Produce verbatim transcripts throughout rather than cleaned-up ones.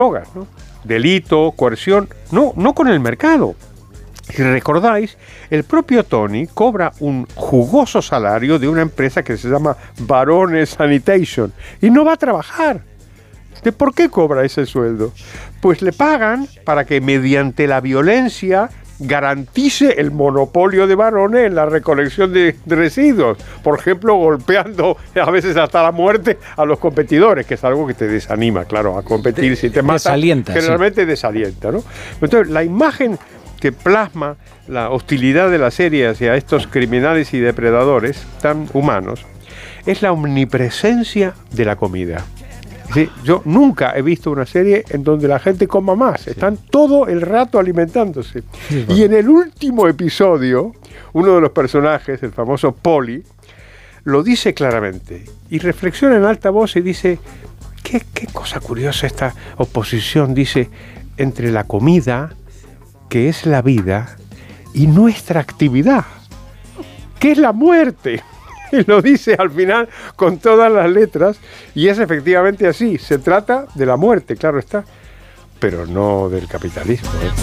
drogas, ¿no? Delito, coerción, no, no con el mercado. Si recordáis, el propio Tony cobra un jugoso salario de una empresa que se llama Barone Sanitation y no va a trabajar. ¿De por qué cobra ese sueldo? Pues le pagan para que mediante la violencia garantice el monopolio de Barone en la recolección de, de residuos, por ejemplo, golpeando a veces hasta la muerte a los competidores, que es algo que te desanima, claro, a competir. Si te mata, desalienta, generalmente sí. desalienta, ¿no? Entonces, la imagen que plasma la hostilidad de la serie hacia estos criminales y depredadores tan humanos es la omnipresencia de la comida. Sí, yo nunca he visto una serie en donde la gente coma más. Están todo el rato alimentándose. Sí, bueno. Y en el último episodio, uno de los personajes, el famoso Polly, lo dice claramente. Y reflexiona en alta voz y dice, qué, qué cosa curiosa esta oposición, dice, entre la comida, que es la vida, y nuestra actividad, que es la muerte. Y lo dice al final con todas las letras, y es efectivamente así. Se trata de la muerte, claro está, pero no del capitalismo, ¿eh?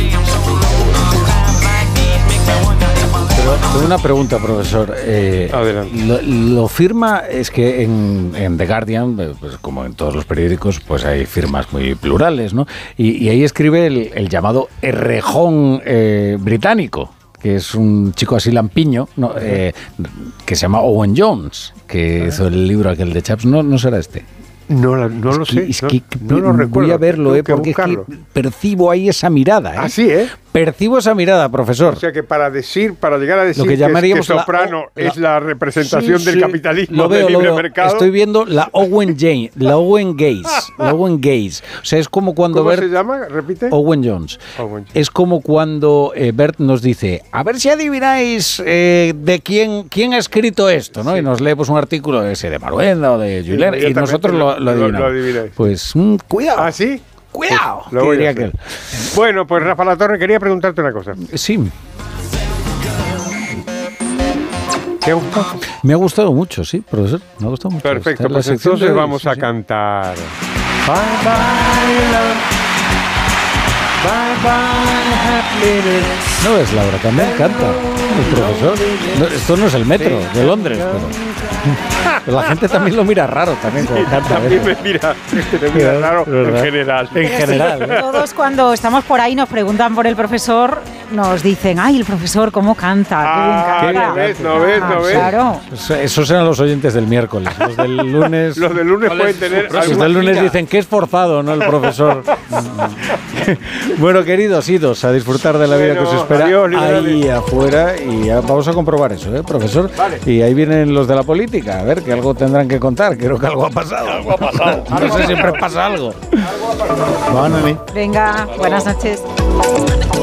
Pero, pero una pregunta, profesor. Eh, Adelante. Lo, lo firma, es que en, en The Guardian, pues como en todos los periódicos, pues hay firmas muy plurales, ¿no? Y, y ahí escribe el, el llamado Errejón eh, británico, que es un chico así lampiño, no, eh, que se llama Owen Jones, que hizo el libro aquel de Chaps. ¿No, no será este? No, no es lo que, sé. Es no, que, no lo recuerdo. Voy a verlo, eh, porque es que percibo ahí esa mirada. ¿eh? Así, ¿eh? Percibo esa mirada, profesor. O sea que para decir, para llegar a decir lo que, llamaríamos que, es, que Soprano la, es la representación sí, del sí, capitalismo lo veo, del libre lo veo. mercado. Estoy viendo la Owen Jane, la Owen Gaze, la Owen Gaze. O sea, es como cuando ¿Cómo Bert, se llama? Repite. Owen Jones. Owen Jones. Es como cuando eh, Bert nos dice, a ver si adivináis eh, de quién quién ha escrito esto, ¿no? Sí. Y nos leemos un artículo ese de Maruenda o de Julen, y nosotros lo, lo adivinamos. Lo, lo pues mmm, cuidado. ¿Ah, sí? Cuidado. Pues, lo diría aquel. Bueno, pues Rafa Latorre, quería preguntarte una cosa. Sí. ¿Te ha gustado? Me ha gustado mucho, sí, profesor. Me ha gustado mucho. Perfecto, pues entonces de... vamos sí, a sí. cantar. Bye bye love. Bye bye happiness. No es Laura, también canta el profesor. No, esto no es el metro de Londres, pero la gente también lo mira raro también cuando sí, canta. También me mira, me mira raro en general. En general. ¿eh? Todos cuando estamos por ahí nos preguntan por el profesor, nos dicen, ay, el profesor cómo canta. Ah, qué bien canta. ¿No ves? ¿No ves? ¿No ves? Claro. Eso, esos eran los oyentes del miércoles. Los del lunes. Los del lunes pueden tener. Los del lunes dicen que es forzado, ¿no? El profesor. Bueno, queridos, idos a disfrutar de la vida bueno, que os espera adiós, ahí afuera. Y vamos a comprobar eso, ¿eh, profesor? Vale. Y ahí vienen los de la política. A ver, que algo tendrán que contar. Creo que algo ha pasado. Algo ha pasado. No sé, siempre pasa algo. Algo ha pasado. Bueno, Venga, buenas noches.